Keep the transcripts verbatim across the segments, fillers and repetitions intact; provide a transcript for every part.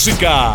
música.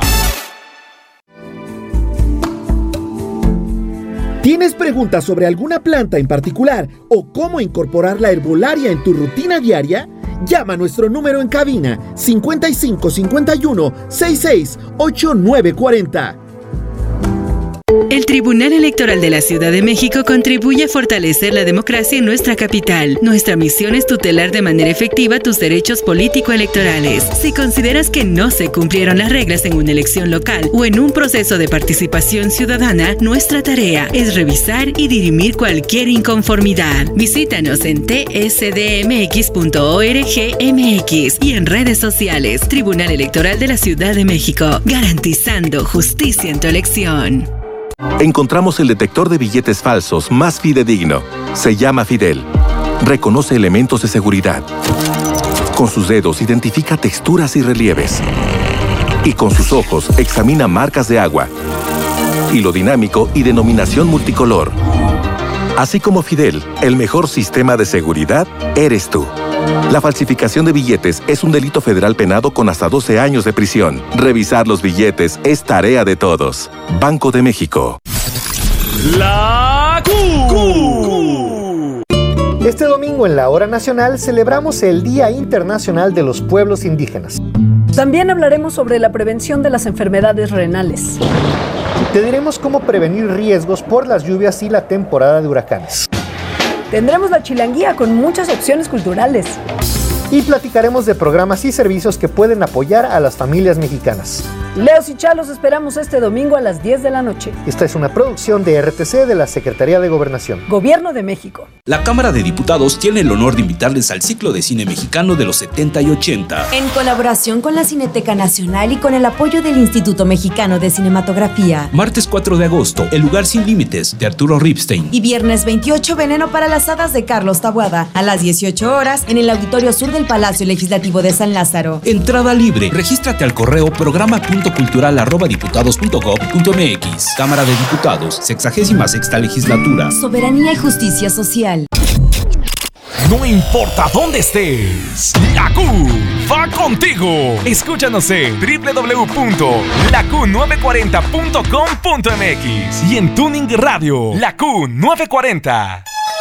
¿Tienes preguntas sobre alguna planta en particular o cómo incorporar la herbolaria en tu rutina diaria? Llama a nuestro número en cabina cincuenta y cinco cincuenta y uno sesenta y seis ochenta y nueve cuarenta. El Tribunal Electoral de la Ciudad de México contribuye a fortalecer la democracia en nuestra capital. Nuestra misión es tutelar de manera efectiva tus derechos político-electorales. Si consideras que no se cumplieron las reglas en una elección local o en un proceso de participación ciudadana, nuestra tarea es revisar y dirimir cualquier inconformidad. Visítanos en t s d m x punto org m x y en redes sociales. Tribunal Electoral de la Ciudad de México, garantizando justicia en tu elección. Encontramos el detector de billetes falsos más fidedigno. Se llama Fidel. Reconoce elementos de seguridad. Con sus dedos identifica texturas y relieves. Y con sus ojos examina marcas de agua, hilo dinámico y denominación multicolor. Así como Fidel, el mejor sistema de seguridad eres tú. La falsificación de billetes es un delito federal penado con hasta doce años de prisión. Revisar los billetes es tarea de todos. Banco de México. La Q. Este domingo en la Hora Nacional celebramos el Día Internacional de los Pueblos Indígenas. También hablaremos sobre la prevención de las enfermedades renales. Te diremos cómo prevenir riesgos por las lluvias y la temporada de huracanes. Tendremos la chilanguía con muchas opciones culturales. Y platicaremos de programas y servicios que pueden apoyar a las familias mexicanas. Leos y Chalos esperamos este domingo a las diez de la noche. Esta es una producción de R T C de la Secretaría de Gobernación. Gobierno de México. La Cámara de Diputados tiene el honor de invitarles al ciclo de cine mexicano de los setenta y ochenta. En colaboración con la Cineteca Nacional y con el apoyo del Instituto Mexicano de Cinematografía. Martes cuatro de agosto, El lugar sin límites, de Arturo Ripstein. Y viernes veintiocho, Veneno para las hadas, de Carlos Taboada, a las dieciocho horas, en el Auditorio Sur del Palacio Legislativo de San Lázaro. Entrada libre. Regístrate al correo programa punto cultural arroba diputados punto gob punto m x. Cámara de Diputados, sexagésima sexta legislatura. Soberanía y justicia social. No importa dónde estés, la Q va contigo. Escúchanos en doble u doble u doble u punto la q nueve cuarenta punto com punto m x y en Tuning Radio, la Q nueve cuarenta.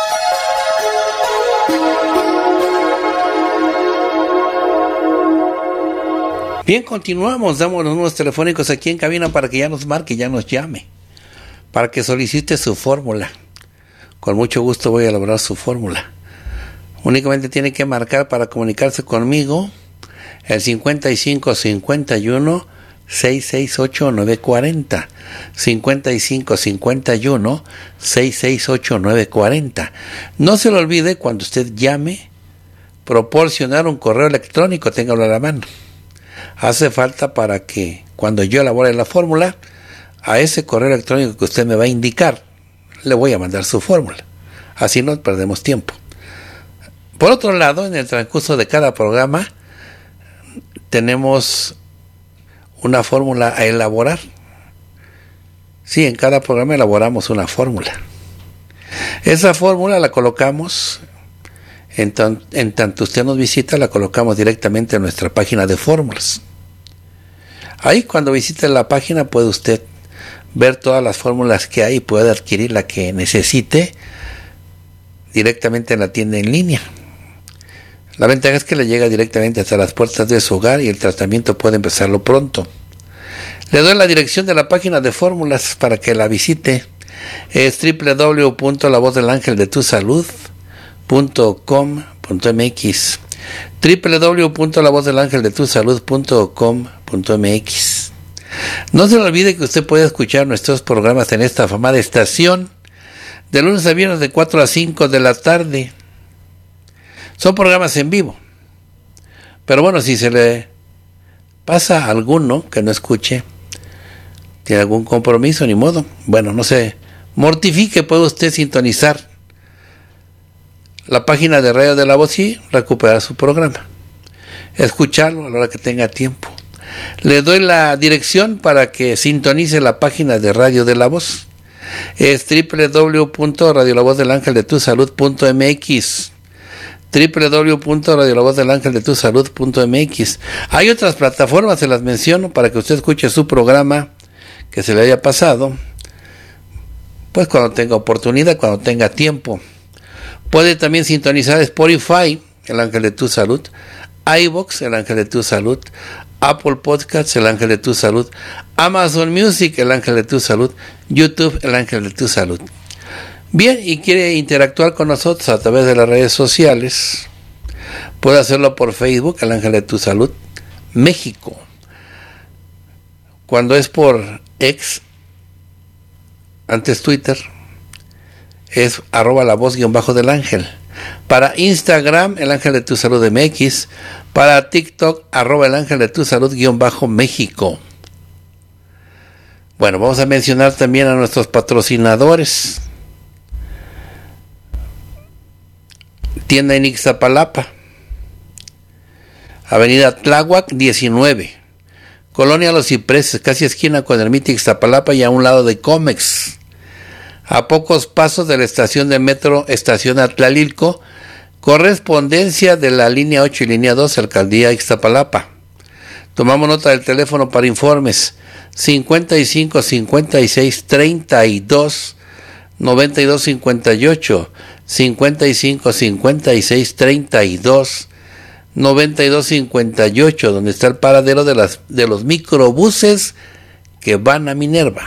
Bien, continuamos, damos los números telefónicos aquí en cabina para que ya nos marque, ya nos llame, para que solicite su fórmula. Con mucho gusto voy a elaborar su fórmula. Únicamente tiene que marcar para comunicarse conmigo el cincuenta y cinco cincuenta y uno sesenta y seis ochenta y nueve cuarenta. cincuenta y cinco cincuenta y uno sesenta y seis ochenta y nueve cuarenta. No se lo olvide, cuando usted llame, proporcionar un correo electrónico, téngalo a la mano. Hace falta para que cuando yo elabore la fórmula, a ese correo electrónico que usted me va a indicar, le voy a mandar su fórmula. Así no perdemos tiempo. Por otro lado, en el transcurso de cada programa, tenemos una fórmula a elaborar. Sí, en cada programa elaboramos una fórmula. Esa fórmula la colocamos, en, tan, en tanto usted nos visita, la colocamos directamente en nuestra página de fórmulas. Ahí, cuando visite la página, puede usted ver todas las fórmulas que hay y puede adquirir la que necesite directamente en la tienda en línea. La ventaja es que le llega directamente hasta las puertas de su hogar y el tratamiento puede empezarlo pronto. Le doy la dirección de la página de fórmulas para que la visite. Es doble u doble u doble u punto la voz del ángel de tu salud punto com punto m x. doble u doble u doble u punto la voz del ángel de tu salud punto com punto m x. No se le olvide que usted puede escuchar nuestros programas en esta afamada estación de lunes a viernes de cuatro a cinco de la tarde. Son programas en vivo. Pero bueno, si se le pasa alguno que no escuche, tiene algún compromiso, ni modo. Bueno, no se mortifique, puede usted sintonizar la página de Radio de la Voz y recuperar su programa. Escucharlo a la hora que tenga tiempo. Le doy la dirección para que sintonice la página de Radio de la Voz. Es doble u doble u doble u punto radio la voz del ángel de tu salud punto m x. doble u doble u doble u punto radio la voz del ángel de tu salud punto m x. Hay otras plataformas, se las menciono para que usted escuche su programa que se le haya pasado, pues cuando tenga oportunidad, cuando tenga tiempo. Puede también sintonizar Spotify, el ángel de tu salud, iVoox, el ángel de tu salud, Apple Podcasts, el ángel de tu salud, Amazon Music, el ángel de tu salud, YouTube, el ángel de tu salud. Bien, y quiere interactuar con nosotros a través de las redes sociales, puede hacerlo por Facebook, el ángel de tu salud, México. Cuando es por X, antes Twitter, es arroba la voz guión bajo del ángel. Para Instagram, el ángel de tu salud M X. Para TikTok, arroba el ángel de tu salud guión bajo México. Bueno, vamos a mencionar también a nuestros patrocinadores. Tienda en Ixtapalapa, Avenida Tláhuac diecinueve, Colonia Los Cipreses, casi esquina con Ermita Ixtapalapa y a un lado de Comex. A pocos pasos de la estación de metro Estación Atlalilco, correspondencia de la línea ocho y línea dos, Alcaldía Ixtapalapa. Tomamos nota del teléfono para informes: cincuenta y cinco, cincuenta y seis, treinta y dos, noventa y dos cincuenta y ocho, cincuenta y cinco, cincuenta y seis, treinta y dos, noventa y dos cincuenta y ocho, donde está el paradero de, las, de los microbuses que van a Minerva.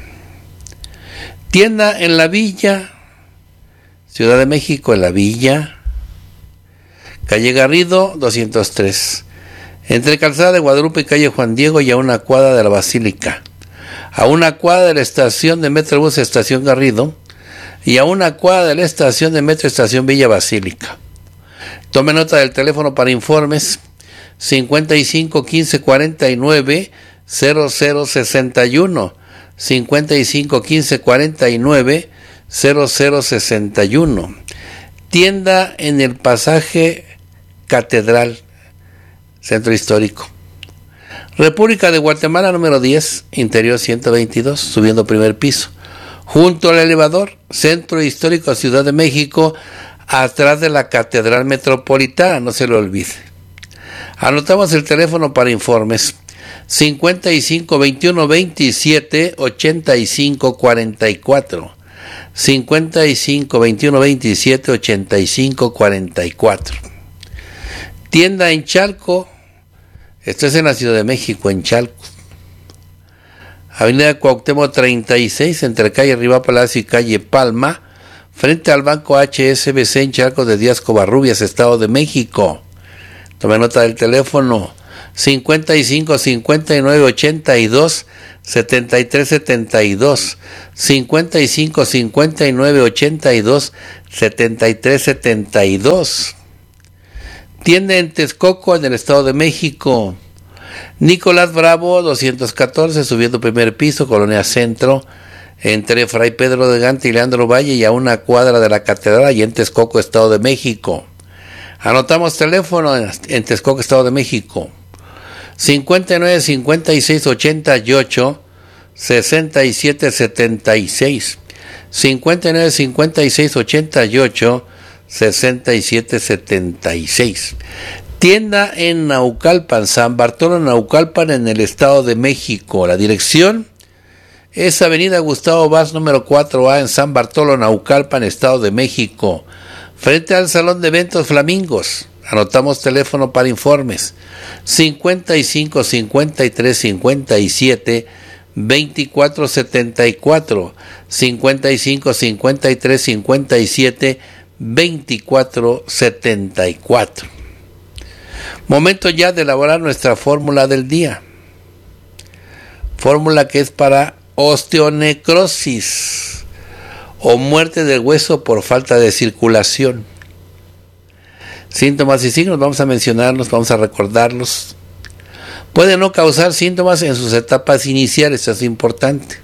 Tienda en la Villa, Ciudad de México, en la Villa, calle Garrido doscientos tres, entre Calzada de Guadalupe y calle Juan Diego, y a una cuadra de la Basílica, a una cuadra de la estación de Metrobús Estación Garrido y a una cuadra de la estación de Metro Estación Villa Basílica. Tome nota del teléfono para informes: cincuenta y cinco, quince, cuarenta y nueve, cero cero sesenta y uno, cincuenta y cinco, quince, cuarenta y nueve, cero cero sesenta y uno. Tienda en el pasaje Catedral, Centro Histórico. República de Guatemala número diez, interior ciento veintidós, subiendo primer piso. Junto al elevador, Centro Histórico, Ciudad de México, atrás de la Catedral Metropolitana, no se lo olvide. Anotamos el teléfono para informes: cincuenta y cinco, veintiuno, veintisiete, ochenta y cinco, cuarenta y cuatro. cincuenta y cinco, veintiuno, veintisiete, ochenta y cinco, cuarenta y cuatro. Tienda en Chalco, esto es en la Ciudad de México, en Chalco. Avenida Cuauhtémoc treinta y seis, entre calle Rivá Palacio y calle Palma, frente al Banco H S B C en Chalco de Díaz Covarrubias, Estado de México. Tome nota del teléfono: cincuenta y cinco, cincuenta y nueve, ochenta y dos, setenta y tres setenta y dos, cincuenta y cinco, cincuenta y nueve, ochenta y dos, setenta y tres setenta y dos. Tienda en Texcoco, en el Estado de México. Nicolás Bravo doscientos catorce, subiendo primer piso, Colonia Centro, entre Fray Pedro de Gante y Leandro Valle, y a una cuadra de la Catedral, y en Texcoco, Estado de México. Anotamos teléfono en, en Texcoco, Estado de México: cincuenta y nueve, cincuenta y seis, ochenta y ocho, sesenta y siete setenta y seis, cincuenta y nueve, cincuenta y seis, ochenta y ocho, sesenta y siete setenta y seis. Tienda en Naucalpan, San Bartolo Naucalpan, en el Estado de México. La dirección es Avenida Gustavo Vaz número cuatro A, en San Bartolo Naucalpan, Estado de México, frente al Salón de Eventos Flamingos. Anotamos teléfono para informes: cincuenta y cinco, cincuenta y tres, cincuenta y siete, veinticuatro setenta y cuatro, cincuenta y cinco, cincuenta y tres, cincuenta y siete, veinticuatro setenta y cuatro. Momento ya de elaborar nuestra fórmula del día. Fórmula que es para osteonecrosis o muerte del hueso por falta de circulación. Síntomas y signos, vamos a mencionarlos, vamos a recordarlos. Puede no causar síntomas en sus etapas iniciales, eso es importante.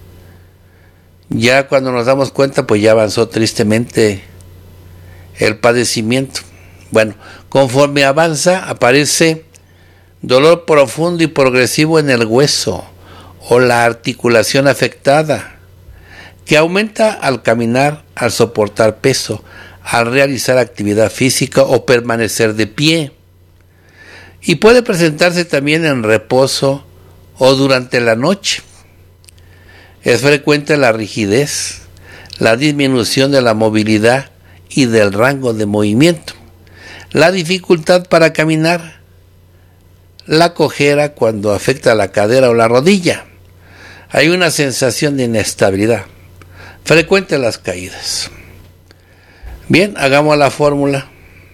Ya cuando nos damos cuenta, pues ya avanzó tristemente el padecimiento. Bueno, conforme avanza, aparece dolor profundo y progresivo en el hueso o la articulación afectada, que aumenta al caminar, al soportar peso, al realizar actividad física o permanecer de pie. Y puede presentarse también en reposo o durante la noche. Es frecuente la rigidez, la disminución de la movilidad y del rango de movimiento, la dificultad para caminar, la cojera cuando afecta la cadera o la rodilla. Hay una sensación de inestabilidad, frecuente las caídas. Bien, hagamos la fórmula.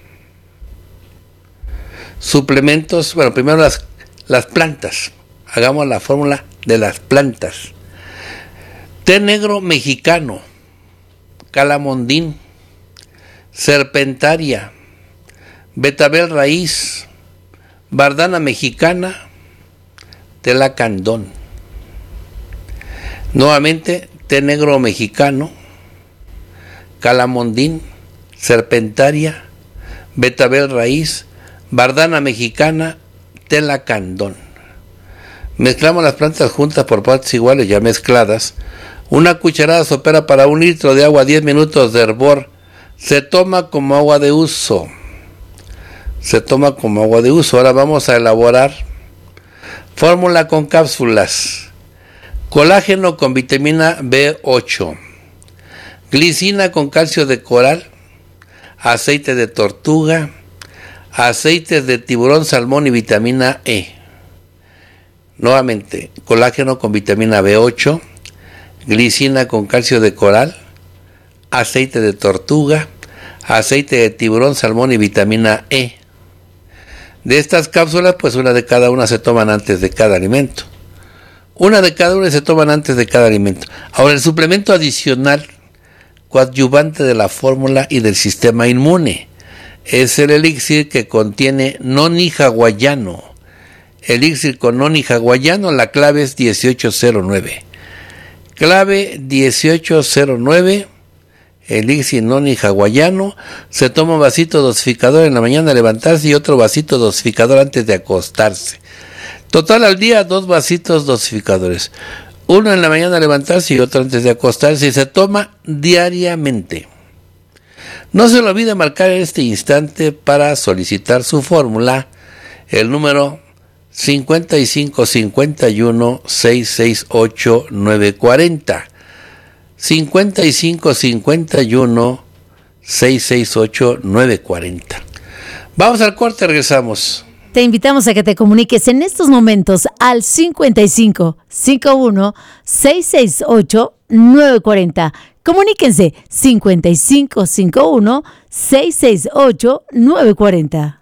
Suplementos, bueno, primero las, las plantas. Hagamos la fórmula de las plantas. Té negro mexicano, calamondín, serpentaria, betabel raíz, bardana mexicana, telacandón. Nuevamente, té negro mexicano, calamondín, serpentaria, betabel raíz, bardana mexicana, telacandón. Mezclamos las plantas juntas por partes iguales ya mezcladas. Una cucharada sopera para un litro de agua, diez minutos de hervor. Se toma como agua de uso. Se toma como agua de uso. Ahora vamos a elaborar fórmula con cápsulas. Colágeno con vitamina B ocho. Glicina con calcio de coral. Aceite de tortuga. Aceites de tiburón, salmón y vitamina E. Nuevamente, colágeno con vitamina B ocho, glicina con calcio de coral, aceite de tortuga, aceite de tiburón, salmón y vitamina E. De estas cápsulas, pues una de cada una se toman antes de cada alimento. Una de cada una se toman antes de cada alimento. Ahora, el suplemento adicional, coadyuvante de la fórmula y del sistema inmune, es el elixir que contiene noni hawaiano. Elixir con noni hawaiano, la clave es dieciocho cero nueve. Clave dieciocho cero nueve, elixir noni hawaiano. Se toma un vasito dosificador en la mañana al levantarse y otro vasito dosificador antes de acostarse. Total al día, dos vasitos dosificadores. Uno en la mañana al levantarse y otro antes de acostarse, y se toma diariamente. No se le olvide marcar en este instante para solicitar su fórmula el número cincuenta y cinco cincuenta y uno seiscientos sesenta y ocho novecientos cuarenta. cincuenta y cinco cincuenta y uno seiscientos sesenta y ocho novecientos cuarenta. Vamos al corte, regresamos. Te invitamos a que te comuniques en estos momentos al cincuenta y cinco cincuenta y uno seiscientos sesenta y ocho novecientos cuarenta. Comuníquense cincuenta y cinco cincuenta y uno seiscientos sesenta y ocho novecientos cuarenta.